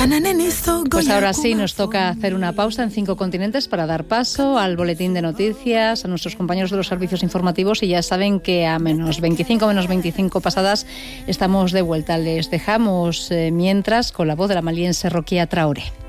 Pues ahora sí, nos toca hacer una pausa en 5 continentes para dar paso al boletín de noticias, a nuestros compañeros de los servicios informativos, y ya saben que a menos 25 pasadas estamos de vuelta. Les dejamos mientras con la voz de la maliense Roquia Traoré.